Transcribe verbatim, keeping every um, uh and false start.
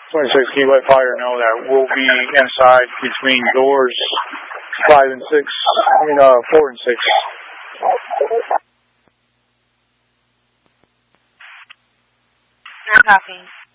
twenty-six Keyway Fire know that we'll be inside between doors five and six. I mean, uh, four and six. Copy.